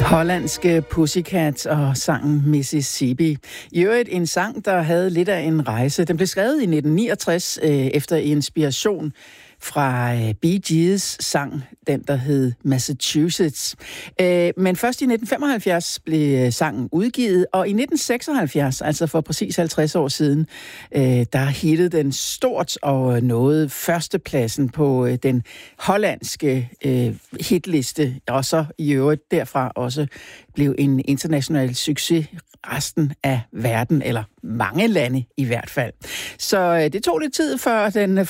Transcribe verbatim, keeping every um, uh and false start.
Hollandske Pussycats og sangen Mississippi. I øvrigt en sang, der havde lidt af en rejse. Den blev skrevet i nitten niogtres øh, efter inspiration fra øh, Bee Gees sang, den der hed Massachusetts. Øh, men først i nitten femoghalvfjerds blev sangen udgivet, og i nitten seksoghalvfjerds, altså for præcis halvtreds år siden, øh, der hittede den stort og nåede førstepladsen på øh, den hollandske øh, hitliste, og så i øvrigt derfra også blev en international succes resten af verden, eller mange lande i hvert fald. Så øh, det tog lidt tid, før den